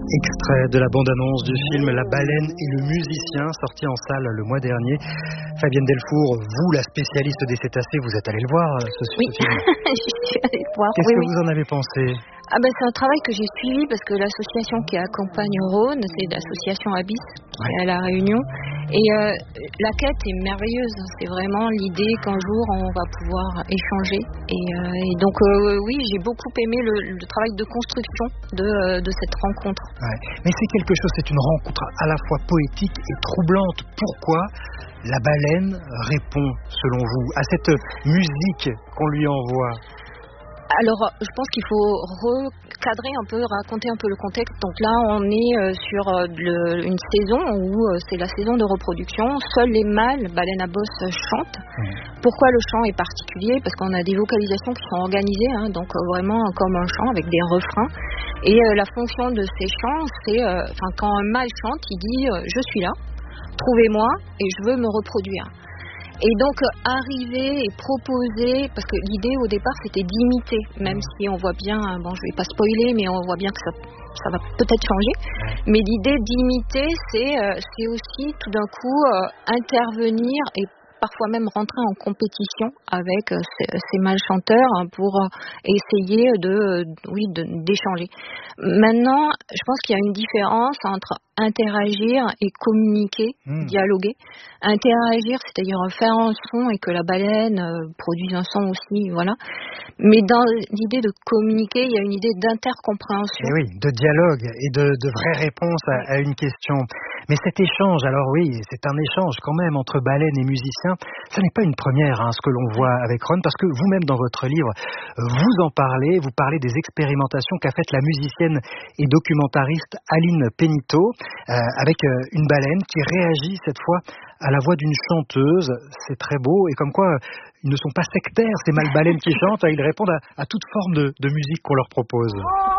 Extrait de la bande-annonce du film La baleine et le musicien, sorti en salle le mois dernier. Fabienne Delfour, vous, la spécialiste des cétacés, vous êtes allée le voir, ce Oui, film. j'y suis allée le voir. Qu'est-ce Oui, que oui. vous en avez pensé? C'est un travail que j'ai suivi parce que l'association qui accompagne Rhône, c'est l'association Abyss, qui est à La Réunion. Et la quête est merveilleuse. C'est vraiment l'idée qu'un jour on va pouvoir échanger. Et donc oui, j'ai beaucoup aimé le travail de construction de cette rencontre. Ouais. Mais c'est quelque chose, c'est une rencontre à la fois poétique et troublante. Pourquoi la baleine répond, selon vous, à cette musique qu'on lui envoie? Alors, je pense qu'il faut recadrer un peu, raconter un peu le contexte. Donc là, on est sur une saison où c'est la saison de reproduction. Seuls les mâles baleines à bosse chantent. Pourquoi le chant est particulier? Parce qu'on a des vocalisations qui sont organisées, donc vraiment comme un chant avec des refrains. Et la fonction de ces chants, c'est quand un mâle chante, il dit je suis là, trouvez-moi et je veux me reproduire. Et donc arriver et proposer, parce que l'idée au départ c'était d'imiter, même si on voit bien, je vais pas spoiler, mais on voit bien que ça va peut-être changer. Mais l'idée d'imiter, c'est aussi tout d'un coup intervenir et parfois même rentrer en compétition avec ces mâles chanteurs pour essayer d'échanger. Maintenant, je pense qu'il y a une différence entre interagir et communiquer, dialoguer. Interagir, c'est-à-dire faire un son et que la baleine produise un son aussi, voilà. Mais dans l'idée de communiquer, il y a une idée d'intercompréhension. Et oui, de dialogue et de vraies réponses à une question. Mais cet échange, alors oui, c'est un échange quand même entre baleines et musiciens. Ce n'est pas une première, ce que l'on voit avec Rhône, parce que vous-même dans votre livre, vous en parlez, vous parlez des expérimentations qu'a faites la musicienne et documentariste Aline Péniteau, avec une baleine qui réagit cette fois à la voix d'une chanteuse. C'est très beau, et comme quoi ils ne sont pas sectaires, ces mâles baleines qui chantent, ils répondent à toute forme de musique qu'on leur propose.